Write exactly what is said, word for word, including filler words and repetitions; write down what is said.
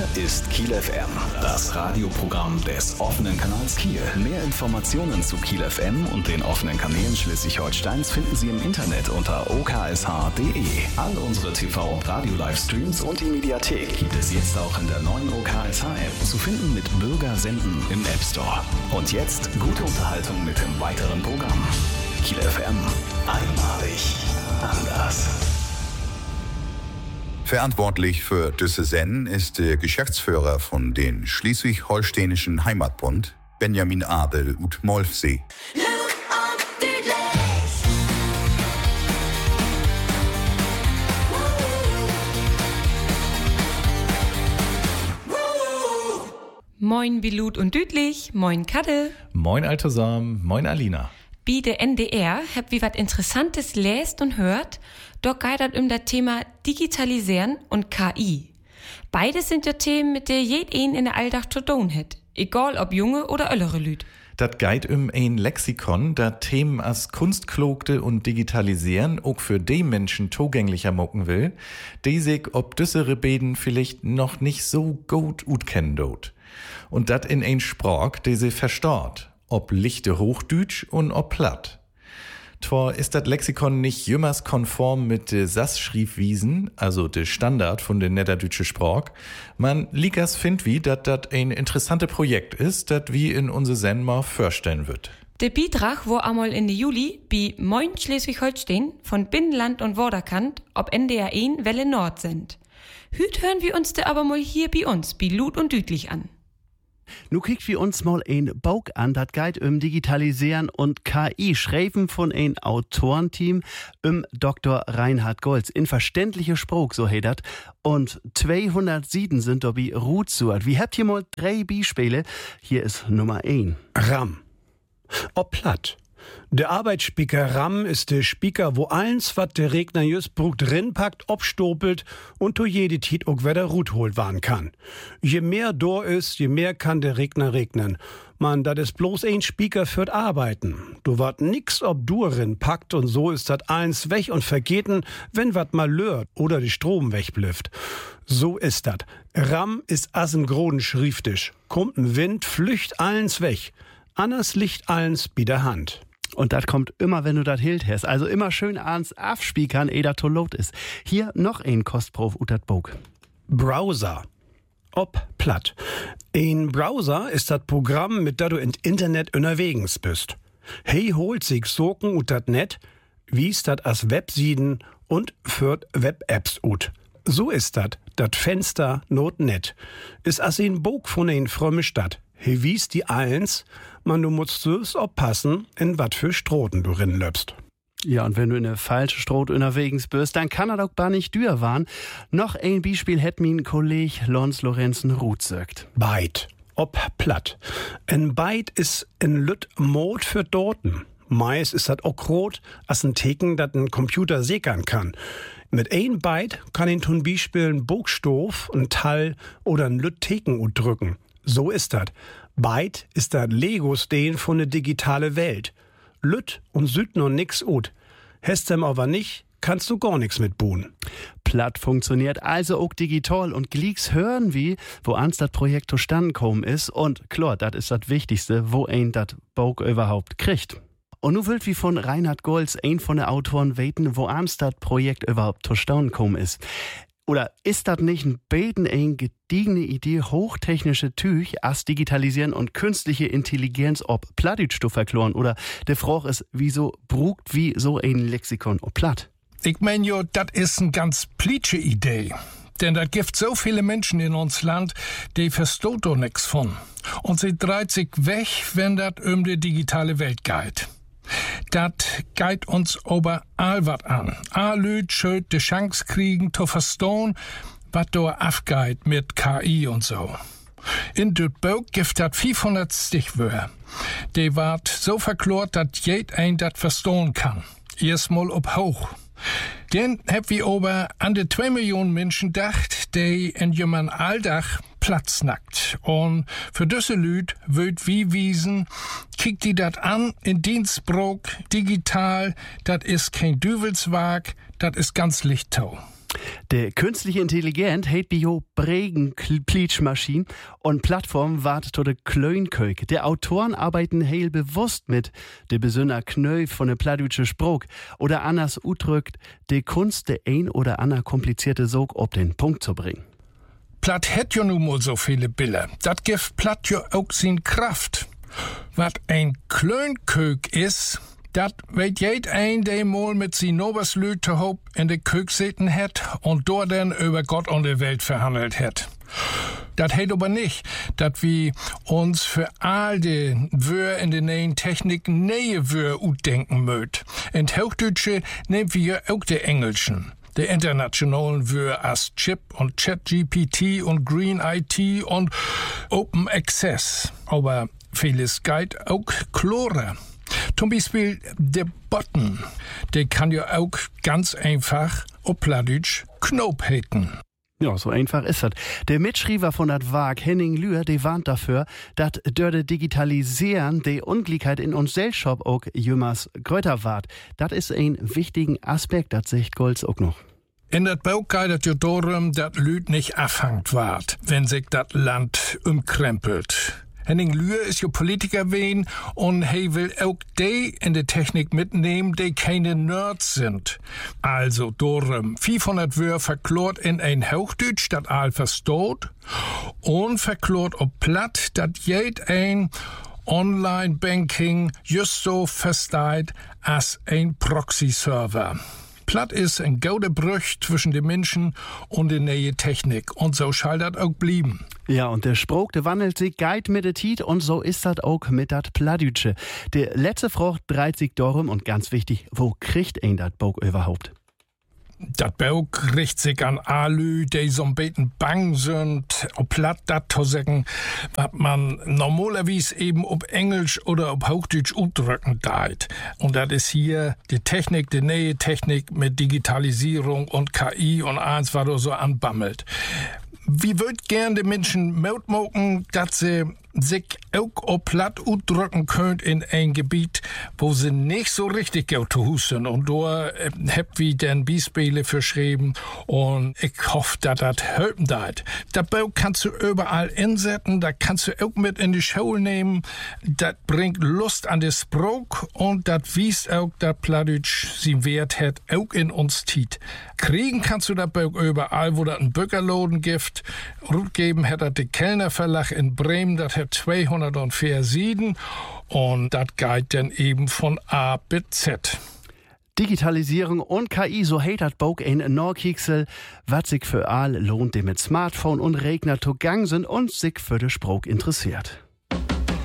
Hier ist Kiel F M, das Radioprogramm des offenen Kanals Kiel. Mehr Informationen zu Kiel F M und den offenen Kanälen Schleswig-Holsteins finden Sie im Internet unter o k s h punkt d e. All unsere T V- und Radio-Livestreams und die Mediathek gibt es jetzt auch in der neuen O K S H-App. Zu finden mit Bürger senden im App Store. Und jetzt gute Unterhaltung mit dem weiteren Programm. Kiel F M. Einmalig anders. Verantwortlich für diese Sendung ist der Geschäftsführer von den Schleswig-Holsteinischen Heimatbund, Benjamin Abel ut Molfsee. Moin Bilut und Dütlich, moin Kadde. Moin Altosam, moin Alina. Bi de N D R habt wie wat Interessantes lest und hört, doch geidert um das Thema Digitalisieren und K I. Beides sind ja Themen, mit der jeden in der Alltag zu tun hat, egal ob junge oder ältere Lüd. Dat geit um ein Lexikon, dat Themen als Kunstklogte und Digitalisieren auch für die Menschen zugänglicher mucken will, die sich ob düssere Beden vielleicht noch nicht so gut ut kennen dort. Und dat in ein Sprach, die sie verstaut. Ob lichte Hochdütsch und ob platt. Zwar ist das Lexikon nicht jümmers konform mit de S A S-Schriefwiesen, also de Standard von de niederdütsche Sprach. Man liegers find wie, dat dat ein interessante Projekt ist, dat wie in unser Sendung mal vorstellen wird. Der Beitrag war einmal in Juli bei Moin Schleswig-Holstein von Binnenland und Vorderkant ob N D R eins Welle Nord sind. Hüt hören wir uns de aber mal hier bei uns, bei Lut und Dütlich an. Nu kriegt wir uns mal ein Bauch an, dat geht um Digitalisieren und K I, schreiben von ein Autorenteam um Doktor Reinhard Golz. In verständliche Spruch, so hedet. Und zweihundertsieben sind dabei Rutsuert. Wie habt ihr mal drei Beispiele? Hier ist Nummer eins. RAM. Ob platt. Der Arbeitsspiker RAM ist der Spiker, wo alles, was der Regner just brucht, drinpackt, obstopelt und to jede Tit auch wieder Rut holt waren kann. Je mehr do ist, je mehr kann der Regner regnen. Man, dat ist bloß ein Spiker fürs Arbeiten. Du wart nix, ob du rinpackt und so ist dat eins weg und vergeten, wenn wat mal lört oder die Strom wegblüfft. So ist dat. RAM ist assen groden schriftisch. Kommt ein Wind, flücht allens weg. Anders liegt allens bi der Hand. Und das kommt immer, wenn du das hilt hast. Also immer schön ans Afspiekern, ehe das to lot ist. Hier noch ein Kostprof ut dat Bog. Browser. Ob platt. Ein Browser ist das Programm, mit dat du ins Internet unterwegs bist. Hey holt sich soken ut dat Net, wie's dat as Websiden und führt Web-Apps ut. So ist dat, dat Fenster not net. Is as ein Bog von ein frömme Stadt. He wies die eins, man du musst es aufpassen, in wat für Stroten du rinlöpst. Ja, und wenn du in der falsche Stroh unterwegs bist, dann kann er doch gar nicht dür waren. Noch ein Beispiel hätt min Kolleg Lons Lorenzen Ruth sagt. Byte. Ob platt. Ein Byte ist ein Lüt Mod für Daten. Meist ist dat auch rot, als ein Theken, dat ein Computer säckern kann. Mit ein Byte kann ihn zum Beispiel ein Buchstoff, ein Teil oder ein Lüt Theken drücken. So ist dat. Byte ist dat Lego-Steen von der digitale Welt. Lüt und süd noch nix ut. Hestem aber nicht, kannst du gar nix mit buhen. Platt funktioniert also auch digital und Gleeks hören wie, wo ans dat Projekt zustande kommen ist und klar, dat ist das Wichtigste, wo ein dat Bauch überhaupt kriegt. Und nu wild wie von Reinhard Golz, ein von der Autoren, weten, wo ans dat Projekt überhaupt zustande kommen ist. Oder ist das nicht ein Beten ein gediegene Idee, hochtechnische Tüch, as digitalisieren und künstliche Intelligenz ob Plattdeutsch zu verkloren? Oder der Frage ist, wieso brugt wie so ein Lexikon ob Platt? Ich mein jo, das ist eine ganz plitsche Idee. Denn da gibt so viele Menschen in uns Land, die versteht doch nix von. Und sie dreht sich weg, wenn das um die digitale Welt geht. Dat geht uns aber all wat an. A Lüt schuld de Chance kriegen zu verstehen, wat do afgeht mit K I und so. In dit Buch gibt dat vierhundert Stichwörter. Die wart so verklort, dat jed ein dat verstehen kann. Erstmal ob hoch. Den hab wir aber an de zwei Millionen Menschen dacht, die in jemand Alltag Platz nackt. Und für diese Lüd wird wie wiesen, kickt die dat an in Dienstbrook, digital, dat is kein Düvelswag, dat is ganz Lichttau. Der künstliche Intelligenz hat bio Bregen Pleatschmaschine und Plattform wart zu der Klönkök. Der Autoren arbeiten heel bewusst mit der besonner Knöf von der plattdeutsche Spruch oder anders udrückt, die Kunst der ein oder ander komplizierte Sog auf den Punkt zu bringen. Platt hätt ja nun mal so viele Bilder. Dat gibt Platt ja auch sin Kraft. Wat ein Klönkök is, dat weet jed ein, der mal mit sin Oberslüte hoop in de Kök sitten het und dort dann über Gott und die Welt verhandelt het. Dat heet aber nicht, dat wir uns für all die Wör in der neuen Technik neue Wör utdenken möt. In Hochdeutsche nehmen wir ja auch die Englischen. Die internationalen Wör as Chip und ChatGPT und Green I T und Open Access. Aber vieles geht auch klarer. Zum Beispiel der Button, der kann ja auch ganz einfach auf Plattdeutsch Knopf heten. Ja, so einfach ist das. Der Mitschreiber von dat Werk, Henning Lühr, der warnt dafür, dass durch das Digitalisieren die Ungleichheit in uns Gesellschaft auch jümmers größer ward. Das ist ein wichtigen Aspekt, das sagt Golds auch noch. In dat Bauch geht es ja darum, dass Lüd nicht abhangt ward, wenn sich dat Land umkrempelt. Henning Lühr ist ja Politiker wen und er will auch die in der Technik mitnehmen, die keine Nerds sind. Also darum, fünfhundert Wör verklort in ein Hochdeutsch, dat all versteht, und verklort ob platt, dat jed ein Online-Banking just so versteht als ein Proxy-Server. Platt ist ein gauder Brüch zwischen den Menschen und der neue Technik. Und so schall das auch blieben. Ja, und der Spruch, der wandelt sich geit mit der Tiet und so ist das auch mit dat Plattdeutsche. Der letzte Frucht dreht sich darum und ganz wichtig, wo kriegt ein dat Bauch überhaupt? Dat Bauch richtet sich an Alü, die so ein bisschen bang sind, ob platt dat zu sagen, was man normalerweise eben ob Englisch oder ob Hochdeutsch udrücken deit. Und das ist hier die Technik, die neue Technik mit Digitalisierung und K I und eins, was da so anbammelt. Wie würd gern die Menschen Mut machen, dass sie sich auch auf platt udrücken könnt in ein Gebiet, wo sie nicht so richtig gut zu Hause sind. Und da äh, habt wir dann Beispiele verschrieben und ich hoffe, dass das helfen deit. Dabei kannst du überall insetzen, da kannst du auch mit in die Schule nehmen. Das bringt Lust an den Spruch und das wies auch, dass Plattdeutsch sie Wert hat, auch in uns Tiet. Kriegen kannst du dabei auch überall, wo das ein Bürgerloden gibt. Rut geben hat das der Kellner Verlag in Bremen, das hat zweihundertvier Sieden und das geht dann eben von A bis Z. Digitalisierung und K I, so hat das Bauch ein Norkiksel, was sich für all lohnt, die mit Smartphone und Rechner zu Gang sind und sich für den Spruch interessiert.